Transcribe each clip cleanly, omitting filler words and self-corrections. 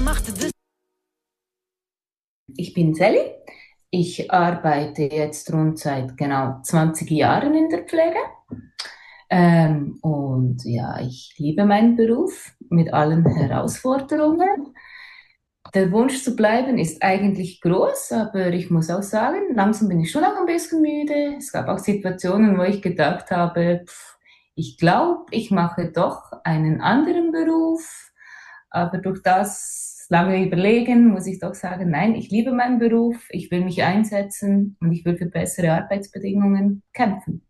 Ich bin Sally. Ich arbeite jetzt rund seit genau 20 Jahren in der Pflege. Und ja, ich liebe meinen Beruf mit allen Herausforderungen. Der Wunsch zu bleiben ist eigentlich groß, aber ich muss auch sagen, langsam bin ich schon auch ein bisschen müde. Es gab auch Situationen, wo ich gedacht habe, ich glaube, ich mache doch einen anderen Beruf. Aber durch das lange Überlegen muss ich doch sagen, nein, ich liebe meinen Beruf, ich will mich einsetzen und ich will für bessere Arbeitsbedingungen kämpfen.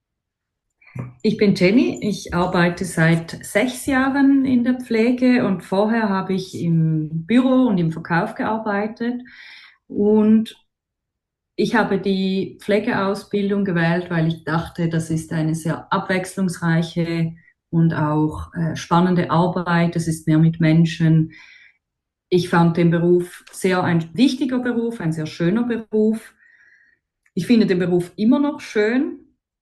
Ich bin Jenny, ich arbeite seit 6 Jahren in der Pflege und vorher habe ich im Büro und im Verkauf gearbeitet. Und ich habe die Pflegeausbildung gewählt, weil ich dachte, das ist eine sehr abwechslungsreiche und auch spannende Arbeit. Es ist mehr mit Menschen. Ich fand den Beruf sehr ein wichtiger Beruf, ein sehr schöner Beruf. Ich finde den Beruf immer noch schön,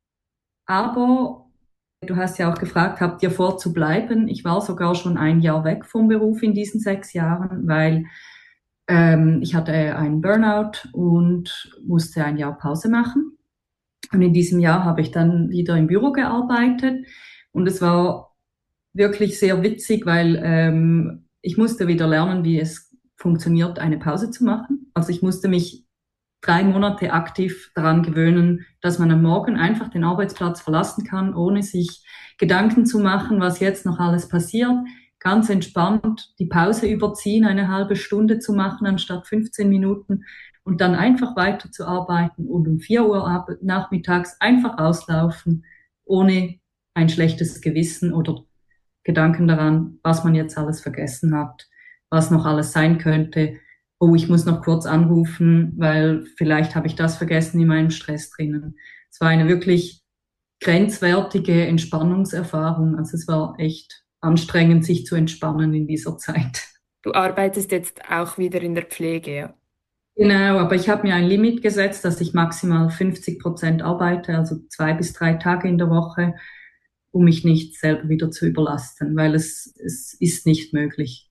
aber du hast ja auch gefragt, habt ihr vor zu bleiben? Ich war sogar schon ein Jahr weg vom Beruf in diesen 6 Jahren, weil ich hatte einen Burnout und musste ein Jahr Pause machen. Und in diesem Jahr habe ich dann wieder im Büro gearbeitet und es war wirklich sehr witzig, weil ich musste wieder lernen, wie es funktioniert, eine Pause zu machen. Also ich musste mich 3 Monate aktiv daran gewöhnen, dass man am Morgen einfach den Arbeitsplatz verlassen kann, ohne sich Gedanken zu machen, was jetzt noch alles passiert. Ganz entspannt die Pause überziehen, eine halbe Stunde zu machen anstatt 15 Minuten und dann einfach weiterzuarbeiten und um 4 Uhr nachmittags einfach auslaufen, ohne ein schlechtes Gewissen oder Gedanken daran, was man jetzt alles vergessen hat, was noch alles sein könnte. Oh, ich muss noch kurz anrufen, weil vielleicht habe ich das vergessen in meinem Stress drinnen. Es war eine wirklich grenzwertige Entspannungserfahrung. Also es war echt anstrengend, sich zu entspannen in dieser Zeit. Du arbeitest jetzt auch wieder in der Pflege, ja. Genau, aber ich habe mir ein Limit gesetzt, dass ich maximal 50% arbeite, also 2 bis 3 Tage in der Woche, um mich nicht selber wieder zu überlasten, weil es ist nicht möglich.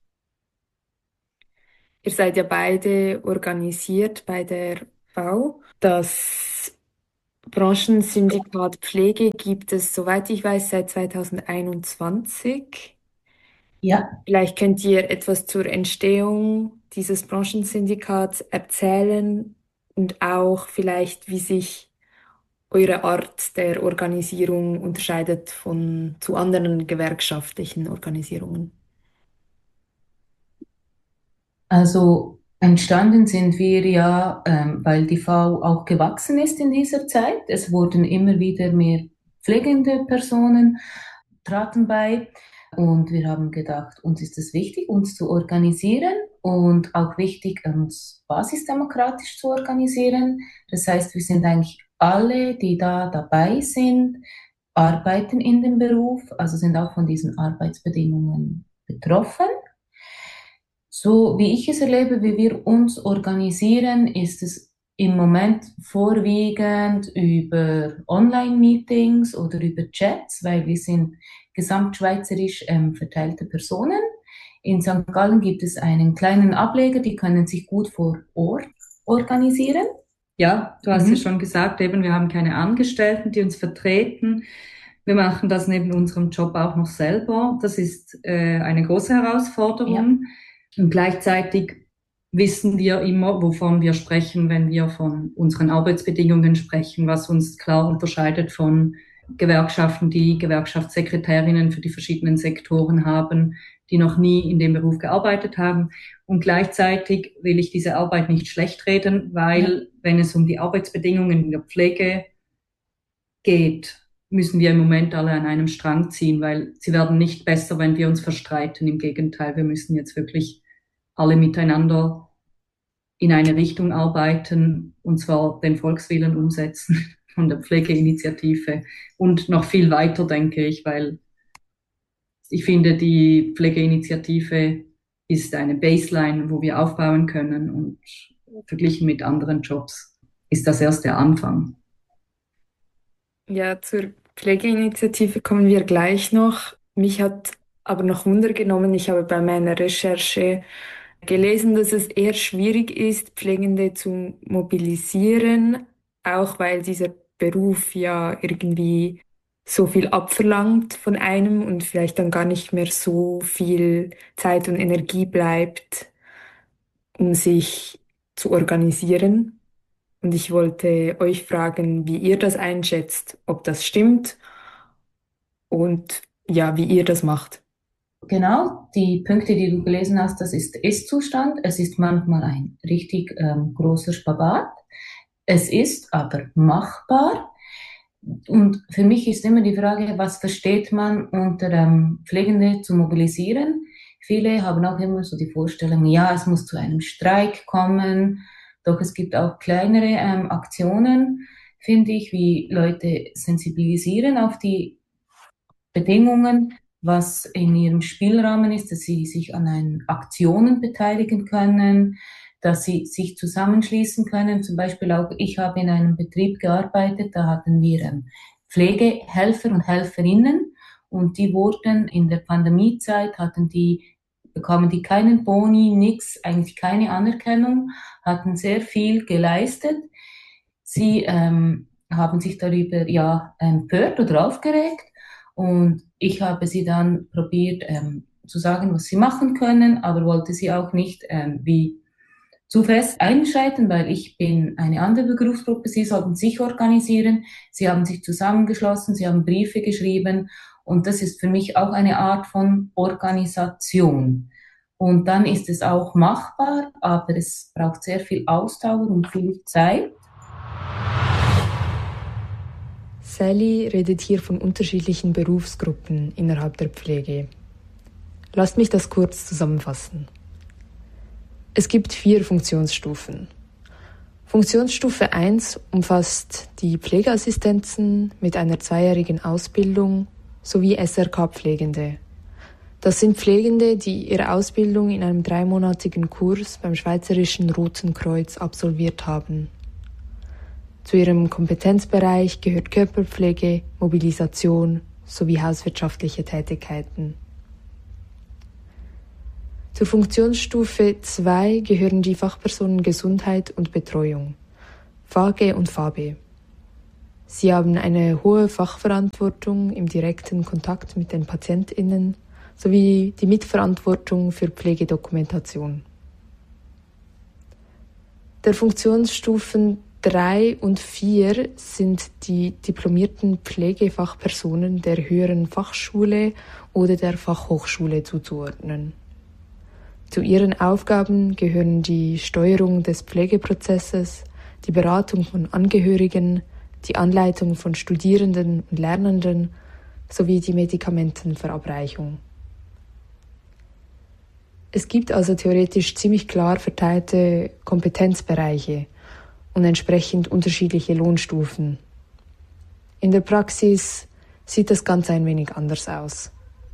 Ihr seid ja beide organisiert bei der V. Das Branchensyndikat Pflege gibt es, soweit ich weiß, seit 2021. Ja, Vielleicht könnt ihr etwas zur Entstehung dieses Branchensyndikats erzählen und auch vielleicht, wie sich eure Art der Organisierung unterscheidet von zu anderen gewerkschaftlichen Organisierungen. also entstanden sind wir ja, weil die V auch gewachsen ist in dieser Zeit. Es wurden immer wieder mehr pflegende Personen, traten bei und wir haben gedacht, uns ist es wichtig, uns zu organisieren und auch wichtig, uns basisdemokratisch zu organisieren. Das heißt, wir sind eigentlich alle, die da dabei sind, arbeiten in dem Beruf, also sind auch von diesen Arbeitsbedingungen betroffen. So wie ich es erlebe, wie wir uns organisieren, ist es im Moment vorwiegend über Online-Meetings oder über Chats, weil wir sind gesamtschweizerisch verteilte Personen. In St. Gallen gibt es einen kleinen Ableger, die können sich gut vor Ort organisieren. Ja, du hast ja Mhm. schon gesagt, eben, wir haben keine Angestellten, die uns vertreten. Wir machen das neben unserem Job auch noch selber. Das ist eine große Ja. Herausforderung. Und gleichzeitig wissen wir immer, wovon wir sprechen, wenn wir von unseren Arbeitsbedingungen sprechen, was uns klar unterscheidet von Gewerkschaften, die Gewerkschaftssekretärinnen für die verschiedenen Sektoren haben, die noch nie in dem Beruf gearbeitet haben. Und gleichzeitig will ich diese Arbeit nicht schlecht reden, Ja. weil wenn es um die Arbeitsbedingungen in der Pflege geht, müssen wir im Moment alle an einem Strang ziehen, weil sie werden nicht besser, wenn wir uns verstreiten. Im Gegenteil, wir müssen jetzt wirklich alle miteinander in eine Richtung arbeiten, und zwar den Volkswillen umsetzen von der Pflegeinitiative und noch viel weiter, denke ich, weil ich finde, die Pflegeinitiative ist eine Baseline, wo wir aufbauen können, und verglichen mit anderen Jobs ist das erst der Anfang. Ja, zur Pflegeinitiative kommen wir gleich noch. Mich hat aber noch Wunder genommen, ich habe bei meiner Recherche gelesen, dass es eher schwierig ist, Pflegende zu mobilisieren, auch weil dieser Beruf ja irgendwie so viel abverlangt von einem und vielleicht dann gar nicht mehr so viel Zeit und Energie bleibt, um sich zu organisieren. Und ich wollte euch fragen, wie ihr das einschätzt, ob das stimmt und ja, wie ihr das macht. Genau, die Punkte, die du gelesen hast, das ist Ist-Zustand. Es ist manchmal ein richtig großer Spagat. Es ist aber machbar. Und für mich ist immer die Frage, was versteht man unter Pflegende zu mobilisieren? Viele haben auch immer so die Vorstellung, ja, es muss zu einem Streik kommen, doch es gibt auch kleinere Aktionen, finde ich, wie Leute sensibilisieren auf die Bedingungen, was in ihrem Spielrahmen ist, dass sie sich an einen Aktionen beteiligen können, dass sie sich zusammenschließen können. Zum Beispiel auch, ich habe in einem Betrieb gearbeitet, da hatten wir Pflegehelfer und Helferinnen und die wurden in der Pandemiezeit, bekamen die keinen Boni, nix, eigentlich keine Anerkennung, hatten sehr viel geleistet. Sie haben sich darüber ja empört oder aufgeregt und ich habe sie dann probiert zu sagen, was sie machen können, aber wollte sie auch nicht wie zu fest einschreiten, weil ich bin eine andere Berufsgruppe. Sie sollten sich organisieren. Sie haben sich zusammengeschlossen, sie haben Briefe geschrieben und das ist für mich auch eine Art von Organisation. Und dann ist es auch machbar, aber es braucht sehr viel Ausdauer und viel Zeit. Sally redet hier von unterschiedlichen Berufsgruppen innerhalb der Pflege. Lasst mich das kurz zusammenfassen. Es gibt 4 Funktionsstufen. Funktionsstufe 1 umfasst die Pflegeassistenzen mit einer 2-jährigen Ausbildung sowie SRK-Pflegende. Das sind Pflegende, die ihre Ausbildung in einem 3-monatigen Kurs beim Schweizerischen Roten Kreuz absolviert haben. Zu ihrem Kompetenzbereich gehört Körperpflege, Mobilisation sowie hauswirtschaftliche Tätigkeiten. Zur Funktionsstufe 2 gehören die Fachpersonen Gesundheit und Betreuung, FAGE und FABE. Sie haben eine hohe Fachverantwortung im direkten Kontakt mit den PatientInnen sowie die Mitverantwortung für Pflegedokumentation. Der Funktionsstufen 3 und 4 sind die diplomierten Pflegefachpersonen der höheren Fachschule oder der Fachhochschule zuzuordnen. Zu ihren Aufgaben gehören die Steuerung des Pflegeprozesses, die Beratung von Angehörigen, die Anleitung von Studierenden und Lernenden sowie die Medikamentenverabreichung. Es gibt also theoretisch ziemlich klar verteilte Kompetenzbereiche und entsprechend unterschiedliche Lohnstufen. In der Praxis sieht das Ganze ein wenig anders aus.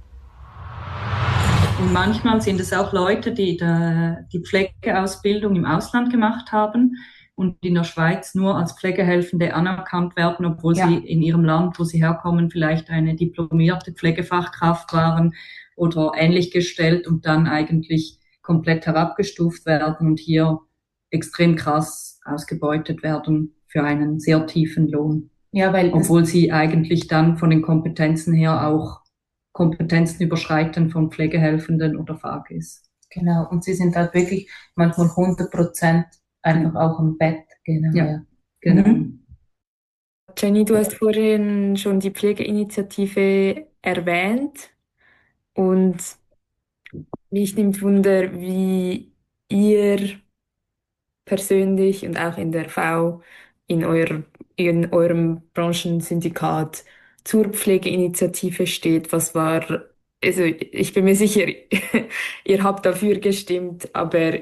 Und manchmal sind es auch Leute, die die Pflegeausbildung im Ausland gemacht haben und in der Schweiz nur als Pflegehelfende anerkannt werden, obwohl sie in ihrem Land, wo sie herkommen, vielleicht eine diplomierte Pflegefachkraft waren oder ähnlich gestellt und dann eigentlich komplett herabgestuft werden und hier extrem krass ausgebeutet werden für einen sehr tiefen Lohn. Ja, obwohl sie eigentlich dann von den Kompetenzen her auch Kompetenzen überschreiten von Pflegehelfenden oder FAGs. Genau, und sie sind halt wirklich manchmal 100% einfach auch im Bett. Genau. Ja, genau. Jenny, du hast vorhin schon die Pflegeinitiative erwähnt und mich nimmt Wunder, wie ihr persönlich und auch in der V in eurem Branchensyndikat zur Pflegeinitiative steht. Also ich bin mir sicher, ihr habt dafür gestimmt, aber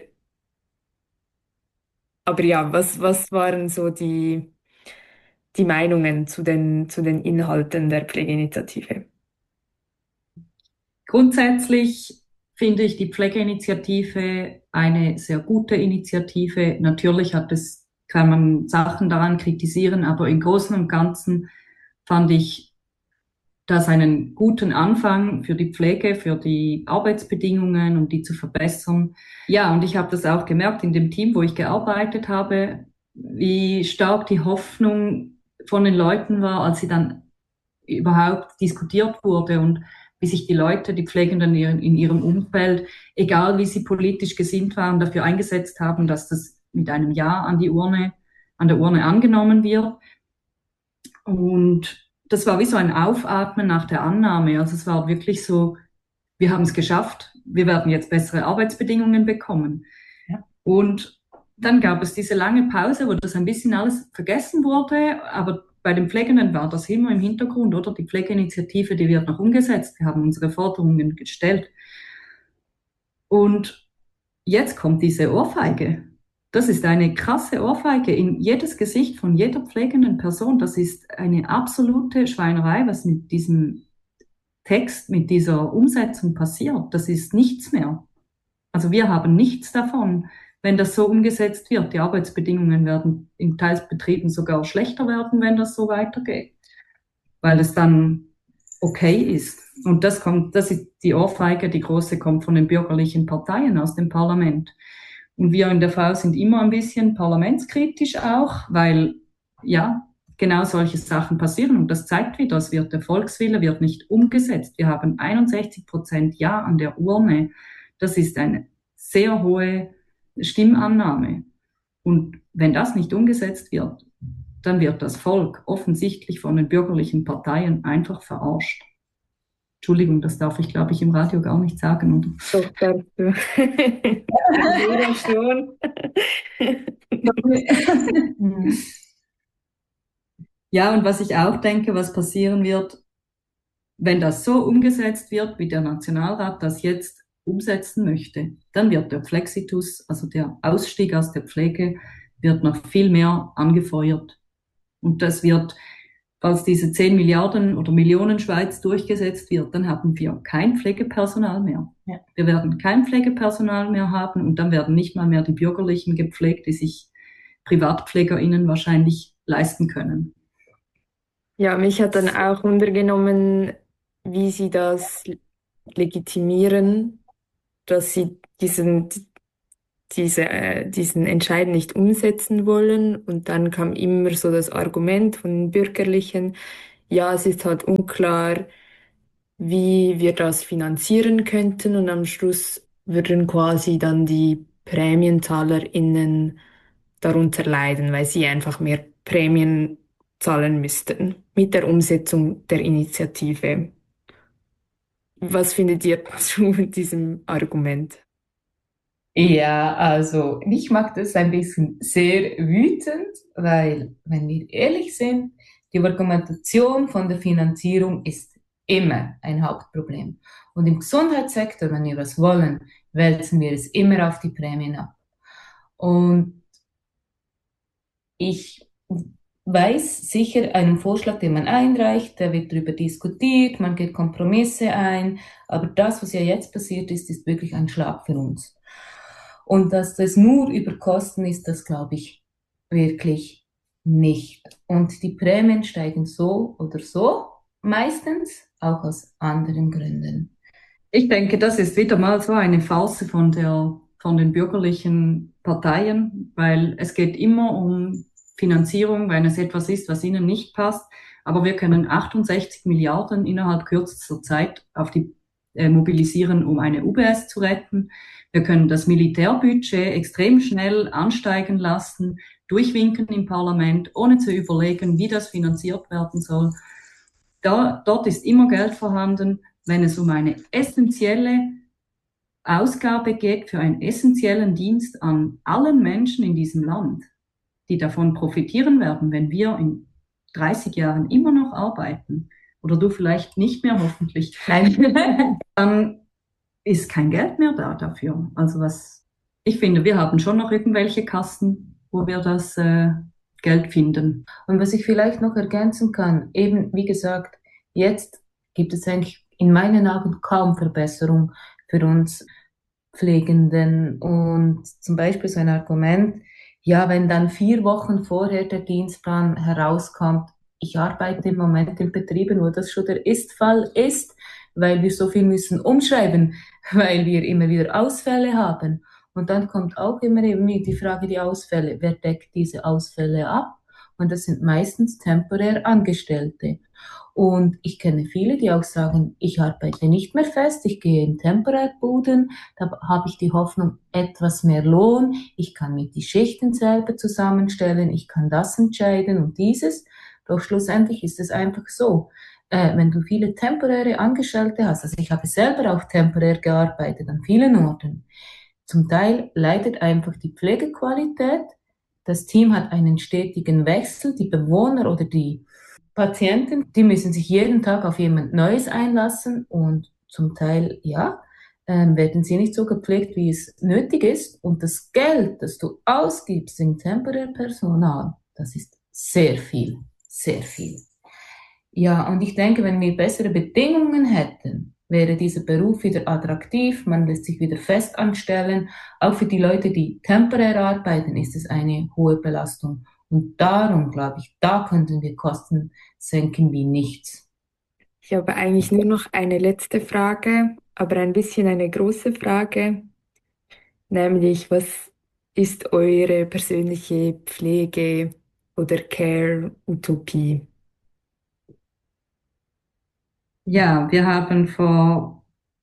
ja, was waren so die Meinungen zu den Inhalten der Pflegeinitiative? Grundsätzlich finde ich die Pflegeinitiative eine sehr gute Initiative. Natürlich kann man Sachen daran kritisieren, aber im Großen und Ganzen fand ich das einen guten Anfang für die Pflege, für die Arbeitsbedingungen, um die zu verbessern. Ja, und ich habe das auch gemerkt in dem Team, wo ich gearbeitet habe, wie stark die Hoffnung von den Leuten war, als sie dann überhaupt diskutiert wurde und wie sich die Leute, die Pflegenden in ihrem Umfeld, egal wie sie politisch gesinnt waren, dafür eingesetzt haben, dass das mit einem Ja an der Urne angenommen wird. Und das war wie so ein Aufatmen nach der Annahme. Also es war wirklich so, wir haben es geschafft, wir werden jetzt bessere Arbeitsbedingungen bekommen. Ja. Und dann gab es diese lange Pause, wo das ein bisschen alles vergessen wurde, aber bei den Pflegenden war das immer im Hintergrund, oder? Die Pflegeinitiative, die wird noch umgesetzt. Wir haben unsere Forderungen gestellt. Und jetzt kommt diese Ohrfeige. Das ist eine krasse Ohrfeige in jedes Gesicht von jeder pflegenden Person. Das ist eine absolute Schweinerei, was mit diesem Text, mit dieser Umsetzung passiert. Das ist nichts mehr. Also wir haben nichts davon, wenn das so umgesetzt wird. Die Arbeitsbedingungen werden in Teilbetrieben sogar schlechter werden, wenn das so weitergeht, weil es dann okay ist. Und das ist die Ohrfeige, die große, kommt von den bürgerlichen Parteien aus dem Parlament. Und wir in der V sind immer ein bisschen parlamentskritisch auch, weil, ja, genau solche Sachen passieren. Und das zeigt wieder, der Volkswille wird nicht umgesetzt. Wir haben 61% Ja an der Urne. Das ist eine sehr hohe Stimmannahme. Und wenn das nicht umgesetzt wird, dann wird das Volk offensichtlich von den bürgerlichen Parteien einfach verarscht. Entschuldigung, das darf ich, glaube ich, im Radio gar nicht sagen, oder? Doch, darfst du. Ja, schon. Ja, und was ich auch denke, was passieren wird, wenn das so umgesetzt wird, wie der Nationalrat das jetzt umsetzen möchte, dann wird der Flexitus, also der Ausstieg aus der Pflege, wird noch viel mehr angefeuert. Und das wird, falls diese 10 Milliarden oder Millionen Schweiz durchgesetzt wird, dann haben wir kein Pflegepersonal mehr. Ja. Wir werden kein Pflegepersonal mehr haben und dann werden nicht mal mehr die Bürgerlichen gepflegt, die sich PrivatpflegerInnen wahrscheinlich leisten können. Ja, mich hat dann auch wundergenommen, wie Sie das legitimieren, dass Sie diesen Entscheid nicht umsetzen wollen. Und dann kam immer so das Argument von den Bürgerlichen, ja, es ist halt unklar, wie wir das finanzieren könnten. Und am Schluss würden quasi dann die PrämienzahlerInnen darunter leiden, weil sie einfach mehr Prämien zahlen müssten mit der Umsetzung der Initiative. Was findet ihr zu diesem Argument? Ja, also mich macht das ein bisschen sehr wütend, weil, wenn wir ehrlich sind, die Argumentation von der Finanzierung ist immer ein Hauptproblem. Und im Gesundheitssektor, wenn wir was wollen, wälzen wir es immer auf die Prämien ab. Und ich weiß sicher, einen Vorschlag, den man einreicht, da wird darüber diskutiert, man geht Kompromisse ein, aber das, was ja jetzt passiert ist, ist wirklich ein Schlag für uns. Und dass das nur über Kosten ist, das glaube ich wirklich nicht. Und die Prämien steigen so oder so, meistens auch aus anderen Gründen. Ich denke, das ist wieder mal so eine Farce von den bürgerlichen Parteien, weil es geht immer um Finanzierung, wenn es etwas ist, was ihnen nicht passt. Aber wir können 68 Milliarden innerhalb kürzester Zeit mobilisieren, um eine UBS zu retten. Wir können das Militärbudget extrem schnell ansteigen lassen, durchwinken im Parlament, ohne zu überlegen, wie das finanziert werden soll. Dort ist immer Geld vorhanden, wenn es um eine essentielle Ausgabe geht für einen essentiellen Dienst an allen Menschen in diesem Land, die davon profitieren werden, wenn wir in 30 Jahren immer noch arbeiten, oder du vielleicht nicht mehr, hoffentlich, dann ist kein Geld mehr dafür. Also ich finde, wir haben schon noch irgendwelche Kassen, wo wir das Geld finden. Und was ich vielleicht noch ergänzen kann, eben wie gesagt, jetzt gibt es eigentlich in meinen Augen kaum Verbesserung für uns Pflegenden. Und zum Beispiel so ein Argument, ja, wenn dann 4 Wochen vorher der Dienstplan herauskommt, ich arbeite im Moment in Betrieben, wo das schon der Ist-Fall ist, weil wir so viel müssen umschreiben, weil wir immer wieder Ausfälle haben. Und dann kommt auch immer eben die Frage, die Ausfälle. Wer deckt diese Ausfälle ab? Und das sind meistens temporär Angestellte. Und ich kenne viele, die auch sagen, ich arbeite nicht mehr fest, ich gehe in Temporärbuden, da habe ich die Hoffnung, etwas mehr Lohn, ich kann mir die Schichten selber zusammenstellen, ich kann das entscheiden und dieses. Doch schlussendlich ist es einfach so, wenn du viele temporäre Angestellte hast, also ich habe selber auch temporär gearbeitet an vielen Orten, zum Teil leidet einfach die Pflegequalität, das Team hat einen stetigen Wechsel, die Bewohner oder die Patienten, die müssen sich jeden Tag auf jemand Neues einlassen und zum Teil, ja, werden sie nicht so gepflegt, wie es nötig ist. Und das Geld, das du ausgibst in Temporärpersonal, das ist sehr viel, sehr viel. Ja, und ich denke, wenn wir bessere Bedingungen hätten, wäre dieser Beruf wieder attraktiv, man lässt sich wieder fest anstellen. Auch für die Leute, die temporär arbeiten, ist es eine hohe Belastung. Und darum, glaube ich, da könnten wir Kosten senken wie nichts. Ich habe eigentlich nur noch eine letzte Frage, aber ein bisschen eine große Frage, nämlich was ist eure persönliche Pflege- oder Care-Utopie? Ja, wir haben vor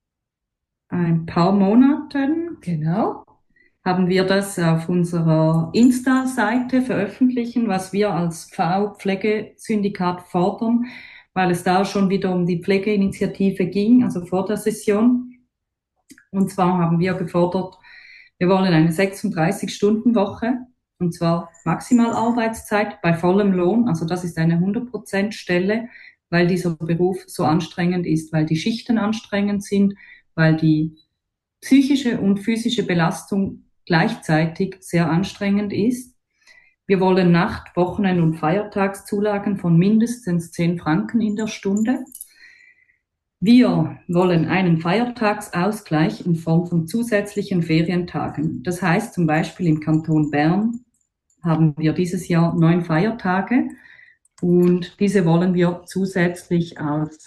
ein paar Monaten, Genau. haben wir das auf unserer Insta-Seite veröffentlichen, was wir als V-Pflegesyndikat fordern, weil es da schon wieder um die Pflegeinitiative ging, also vor der Session. Und zwar haben wir gefordert, wir wollen eine 36-Stunden-Woche, und zwar Maximalarbeitszeit bei vollem Lohn. Also das ist eine 100% Stelle, weil dieser Beruf so anstrengend ist, weil die Schichten anstrengend sind, weil die psychische und physische Belastung gleichzeitig sehr anstrengend ist. Wir wollen Nacht-, Wochenend- und Feiertagszulagen von mindestens 10 Franken in der Stunde. Wir wollen einen Feiertagsausgleich in Form von zusätzlichen Ferientagen. Das heißt zum Beispiel im Kanton Bern haben wir dieses Jahr 9 Feiertage und diese wollen wir zusätzlich als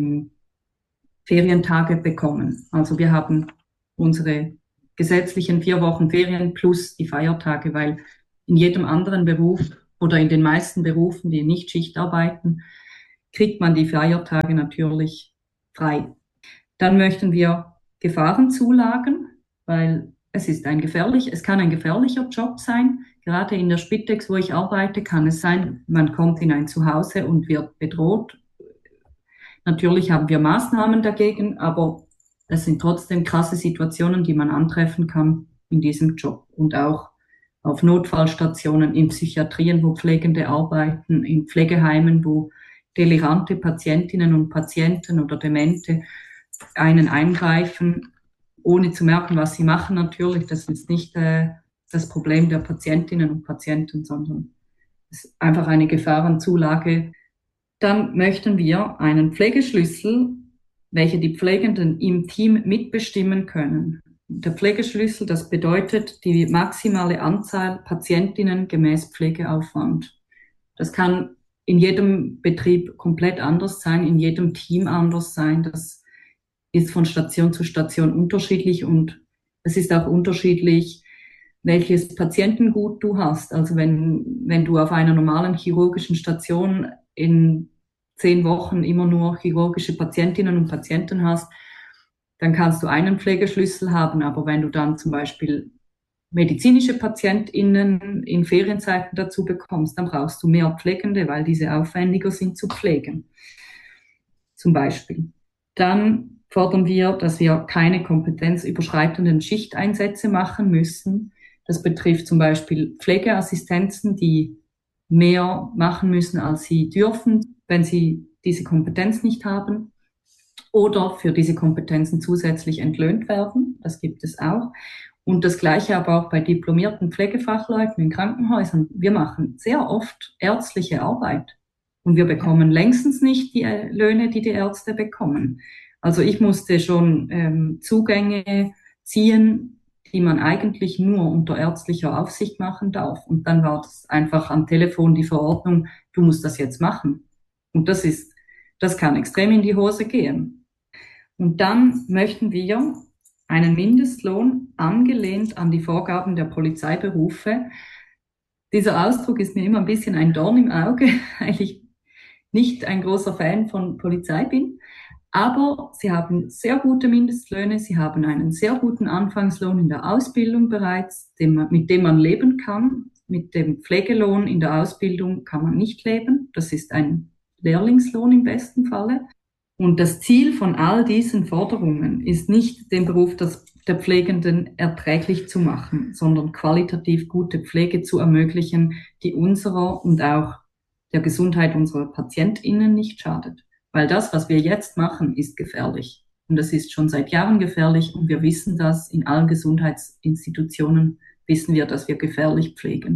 Ferientage bekommen. Also wir haben unsere gesetzlichen 4 Wochen Ferien plus die Feiertage, weil in jedem anderen Beruf oder in den meisten Berufen, die nicht Schicht arbeiten, kriegt man die Feiertage natürlich frei. Dann möchten wir Gefahrenzulagen, weil es kann ein gefährlicher Job sein. Gerade in der Spitex, wo ich arbeite, kann es sein, man kommt in ein Zuhause und wird bedroht. Natürlich haben wir Maßnahmen dagegen, aber es sind trotzdem krasse Situationen, die man antreffen kann in diesem Job. Und auch auf Notfallstationen, in Psychiatrien, wo Pflegende arbeiten, in Pflegeheimen, wo delirante Patientinnen und Patienten oder Demente einen eingreifen, ohne zu merken, was sie machen natürlich. Das ist nicht das Problem der Patientinnen und Patienten, sondern es ist einfach eine Gefahrenzulage. Dann möchten wir einen Pflegeschlüssel, welche die Pflegenden im Team mitbestimmen können. Der Pflegeschlüssel, das bedeutet die maximale Anzahl Patientinnen gemäß Pflegeaufwand. Das kann in jedem Betrieb komplett anders sein, in jedem Team anders sein. Das ist von Station zu Station unterschiedlich und es ist auch unterschiedlich, welches Patientengut du hast. Also wenn du auf einer normalen chirurgischen Station in 10 Wochen immer nur chirurgische Patientinnen und Patienten hast, dann kannst du einen Pflegeschlüssel haben. Aber wenn du dann zum Beispiel medizinische PatientInnen in Ferienzeiten dazu bekommst, dann brauchst du mehr Pflegende, weil diese aufwendiger sind zu pflegen. Zum Beispiel. Dann fordern wir, dass wir keine kompetenzüberschreitenden Schichteinsätze machen müssen. Das betrifft zum Beispiel Pflegeassistenzen, die mehr machen müssen, als sie dürfen, wenn sie diese Kompetenz nicht haben oder für diese Kompetenzen zusätzlich entlöhnt werden. Das gibt es auch. Und das Gleiche aber auch bei diplomierten Pflegefachleuten in Krankenhäusern. Wir machen sehr oft ärztliche Arbeit und wir bekommen längstens nicht die Löhne, die die Ärzte bekommen. Also ich musste schon Zugänge ziehen, die man eigentlich nur unter ärztlicher Aufsicht machen darf. Und dann war das einfach am Telefon die Verordnung, du musst das jetzt machen. Und das kann extrem in die Hose gehen. Und dann möchten wir einen Mindestlohn angelehnt an die Vorgaben der Polizeiberufe. Dieser Ausdruck ist mir immer ein bisschen ein Dorn im Auge, weil ich nicht ein großer Fan von Polizei bin. Aber sie haben sehr gute Mindestlöhne, sie haben einen sehr guten Anfangslohn in der Ausbildung bereits, mit dem man leben kann. Mit dem Pflegelohn in der Ausbildung kann man nicht leben. Das ist ein Lehrlingslohn im besten Falle. Und das Ziel von all diesen Forderungen ist nicht, den Beruf der Pflegenden erträglich zu machen, sondern qualitativ gute Pflege zu ermöglichen, die unserer und auch der Gesundheit unserer PatientInnen nicht schadet. Weil das, was wir jetzt machen, ist gefährlich. Und das ist schon seit Jahren gefährlich und wir wissen das, in allen Gesundheitsinstitutionen wissen wir, dass wir gefährlich pflegen.